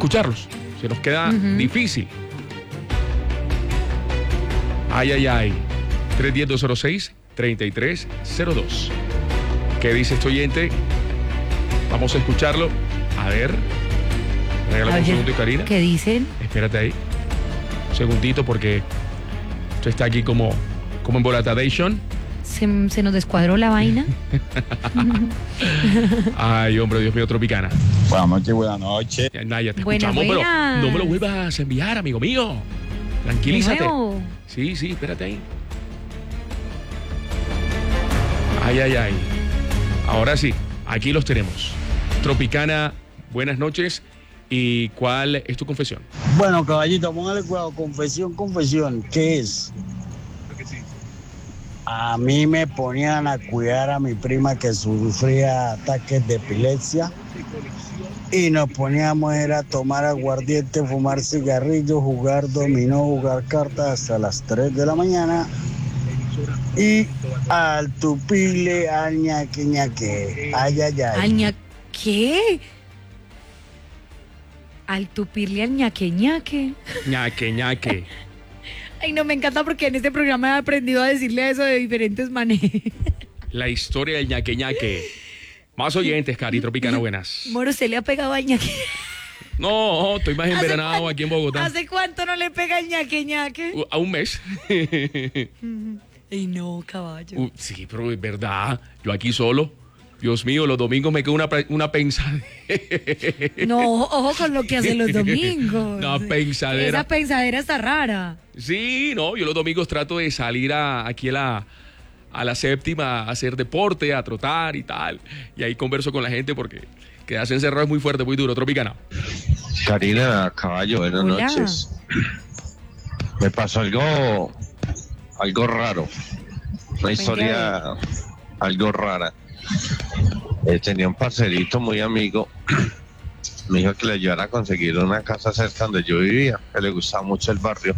escucharlos. Se nos queda difícil. Ay. 310-206-3302. ¿Qué dice este oyente? Vamos a escucharlo. A ver. Regálame un segundo, Karina. ¿Qué dicen? Espérate ahí. Un segundito porque esto está aquí como en volatadation. ¿Se nos descuadró la vaina? Ay, hombre, Dios mío, Tropicana. Buenas noches. Naya, te Buenas, escuchamos, buenas. pero no me lo vuelvas a enviar, amigo mío. Tranquilízate. ¿De nuevo? Sí, espérate ahí. Ay. Ahora sí, aquí los tenemos. Tropicana, buenas noches. ¿Y cuál es tu confesión? Bueno, caballito, póngale cuidado. Confesión. ¿Qué es? A mí me ponían a cuidar a mi prima que sufría ataques de epilepsia y nos poníamos a tomar aguardiente, fumar cigarrillos, jugar dominó, jugar cartas hasta las 3 de la mañana y al tupile, al ñaque. Ay. ¿Al qué? Al tupirle al ñaque. Ñaque. Ay, no, me encanta porque en este programa he aprendido a decirle eso de diferentes maneras. La historia del ñaque. Más oyentes, Cari, Tropicana, buenas. Moro, ¿usted le ha pegado al ñaque? No, estoy más envenenado aquí en Bogotá. ¿Hace cuánto no le pega el ñaque? A un mes. Ay, no, caballo. Sí, pero es verdad. Yo aquí solo. Dios mío, los domingos me quedo una pensadera. No, ojo con lo que hace los domingos. Una pensadera. Esa pensadera está rara. Sí, no, yo los domingos trato de salir aquí a la séptima a hacer deporte, a trotar y tal. Y ahí converso con la gente porque quedarse encerrado es muy fuerte, muy duro. Tropicana. Karina, caballo, buenas Hola. noches. Me pasó algo raro. Una historia algo rara. Tenía un parcerito muy amigo. Me dijo que le ayudara a conseguir una casa cerca donde yo vivía, que le gustaba mucho el barrio.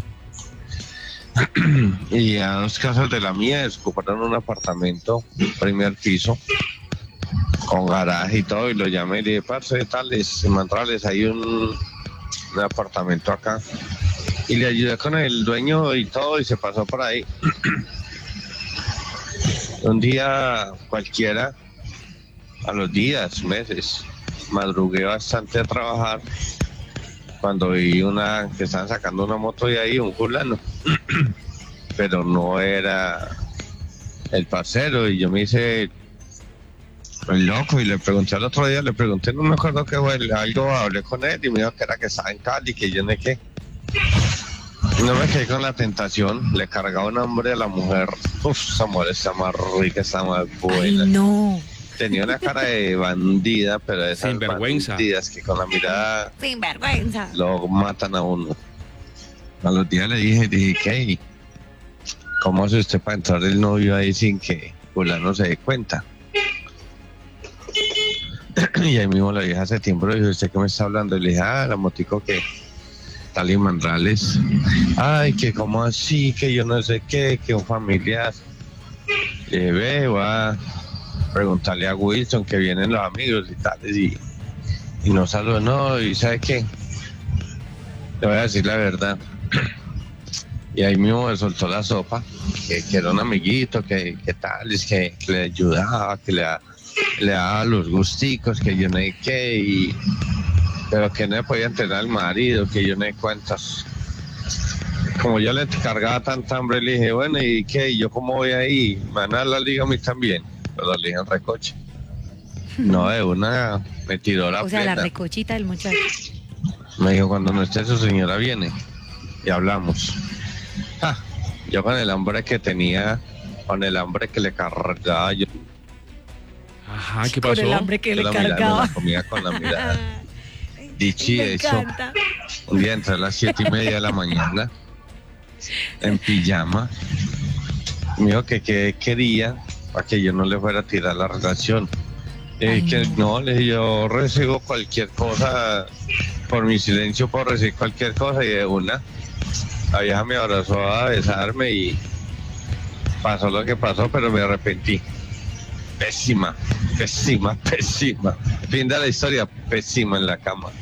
Y a 2 casas de la mía desocuparon un apartamento, primer piso, con garaje y todo, y lo llamé y le dije, parce, tales, mantrales, hay un apartamento acá. Y le ayudé con el dueño y todo, y se pasó por ahí. Un día cualquiera, a los días, meses, madrugué bastante a trabajar cuando vi que estaban sacando una moto de ahí, un fulano, pero no era el parcero, y yo me hice el loco y le pregunté al otro día, no me acuerdo qué fue, algo hablé con él y me dijo que era que estaba en Cali, que yo no sé qué. No me quedé con la tentación, le cargaba un hambre a la mujer. Esa mujer está más rica, está más buena. Ay, no. Tenía una cara de bandida, pero de esas Sinvergüenza. bandidas que con la mirada Sinvergüenza. lo matan a uno. A los días le dije, ¿qué? ¿Cómo hace usted para entrar el novio ahí sin que fulano se dé cuenta? Y ahí mismo la vieja hace tiempo le dije, ¿usted qué me está hablando? Y le dije, la motico que tal y Mandrales. Ay, que como así, que yo no sé qué, que un familiar. Le dije, voy a preguntarle a Wilson que vienen los amigos y tales, y no saludó, no, y ¿sabe qué? Le voy a decir la verdad. Y ahí mismo me soltó la sopa, que era un amiguito, que tal, es que le ayudaba, que le daba los gusticos, que yo no sé qué, pero que no le podía entrenar al marido, que yo no sé cuántas. Como yo le cargaba tanta hambre, le dije, bueno, ¿y qué? ¿Y yo cómo voy ahí? ¿Me van a dar la liga a mí también? Pero la liga en recoche. No, de una me tiró la O sea, la plena. recochita del muchacho. Me dijo, cuando no esté su señora viene y hablamos. Yo con el hambre que tenía, con el hambre que le cargaba, yo Ajá, ¿qué pasó? Con el hambre que le la mirada, me cargaba. la comía con la mirada. Dicho y Me hecho, encanta. un día entré a las 7:30 de la mañana en pijama. Me dijo que qué quería para que yo no le fuera a tirar la relación. Ay, Que no. no, le dije, yo recibo cualquier cosa, por mi silencio puedo recibir cualquier cosa, y de una, la vieja me abrazó a besarme y pasó lo que pasó, pero me arrepentí. Pésima. Fin de la historia, pésima en la cama.